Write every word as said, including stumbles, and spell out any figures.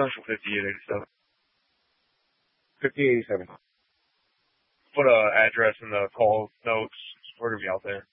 Central fifty-eight eighty-seven. fifty eighty-seven. Put a address in the call notes. We're gonna be out there.